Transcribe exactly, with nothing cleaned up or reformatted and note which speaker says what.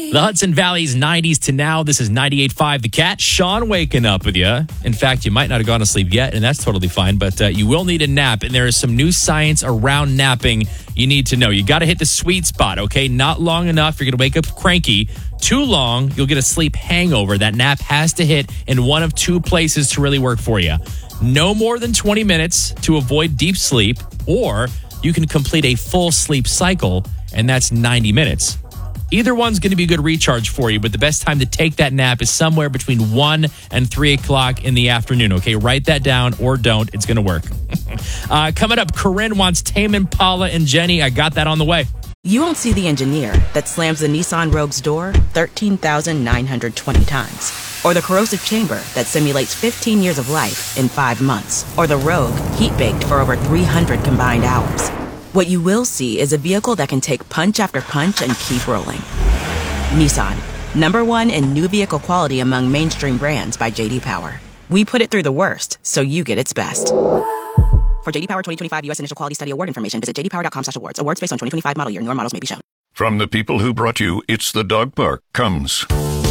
Speaker 1: The Hudson Valley's nineties to now. This is ninety-eight point five The Cat. Sean waking up with you. In fact, you might not have gone to sleep yet, and that's totally fine, but uh, you will need a nap, and there is some new science around napping you need to know. You got to hit the sweet spot, okay? Not long enough, you're going to wake up cranky. Too long, you'll get a sleep hangover. That nap has to hit in one of two places to really work for you. No more than twenty minutes to avoid deep sleep, or you can complete a full sleep cycle, and that's ninety minutes. Either one's going to be a good recharge for you, but the best time to take that nap is somewhere between one and three o'clock in the afternoon, okay? Write that down or don't. It's going to work. uh, coming up, Corinne wants Tame Impala and Jenny. I got that on the way.
Speaker 2: You won't see the engineer that slams the Nissan Rogue's door thirteen thousand nine hundred twenty times. Or the corrosive chamber that simulates fifteen years of life in five months. Or the Rogue heat-baked for over three hundred combined hours. What you will see is a vehicle that can take punch after punch and keep rolling. Nissan, number one in new vehicle quality among mainstream brands by J D Power. We put it through the worst, so you get its best. For J D Power twenty twenty-five U S Initial Quality Study Award information, visit j d power dot com slash awards. Awards based on twenty twenty-five model year. Newer models may be shown.
Speaker 3: From the people who brought you It's the Dog Park comes